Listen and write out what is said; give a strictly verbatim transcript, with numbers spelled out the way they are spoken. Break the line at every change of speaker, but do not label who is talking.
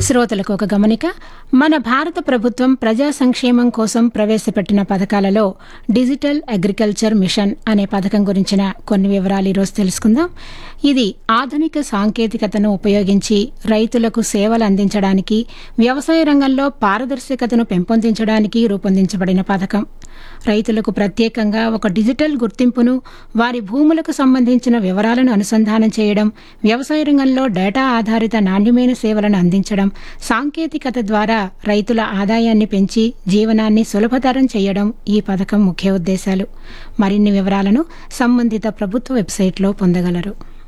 శ్రోతలకు ఒక గమనిక. మన భారత ప్రభుత్వం ప్రజా సంక్షేమం కోసం ప్రవేశపెట్టిన పథకాలలో డిజిటల్ అగ్రికల్చర్ మిషన్ అనే పథకం గురించిన కొన్ని వివరాలు ఈరోజు తెలుసుకుందాం. ఇది ఆధునిక సాంకేతికతను ఉపయోగించి రైతులకు సేవలు అందించడానికి, వ్యవసాయ రంగంలో పారదర్శకతను పెంపొందించడానికి రూపొందించబడిన పథకం. రైతులకు ప్రత్యేకంగా ఒక డిజిటల్ గుర్తింపును, వారి భూములకు సంబంధించిన వివరాలను అనుసంధానం చేయడం, వ్యవసాయ రంగంలో డేటా ఆధారిత నాణ్యమైన సేవలను అందించడం, సాంకేతికత ద్వారా రైతుల ఆదాయాన్ని పెంచి జీవనాన్ని సులభతరం చేయడం ఈ పథకం ముఖ్య ఉద్దేశాలు. మరిన్ని వివరాలను సంబంధిత ప్రభుత్వ వెబ్సైట్లో పొందగలరు.